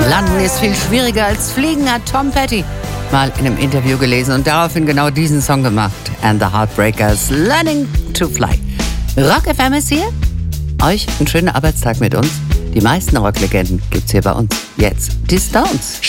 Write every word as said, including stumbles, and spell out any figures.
Landen ist viel schwieriger als Fliegen, hat Tom Petty mal in einem Interview gelesen und daraufhin genau diesen Song gemacht. And the Heartbreakers, Learning to Fly. Rock F M ist hier. Euch einen schönen Arbeitstag mit uns. Die meisten Rocklegenden gibt's hier bei uns. Jetzt die Stones.